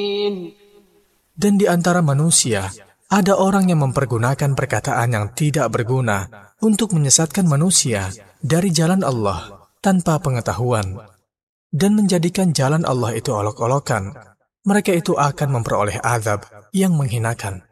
Dan di antara manusia, ada orang yang mempergunakan perkataan yang tidak berguna untuk menyesatkan manusia dari jalan Allah tanpa pengetahuan dan menjadikan jalan Allah itu olok-olokan. Mereka itu akan memperoleh azab yang menghinakan.